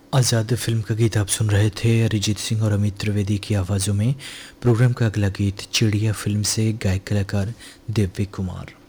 आज़ाद film का गीत आप सुन रहे थे अरिजीत सिंह और अमित त्रिवेदी की आवाज़ों में। प्रोग्राम का अगला गीत चिड़िया फिल्म से, गायक कलाकार दिव्य कुमार।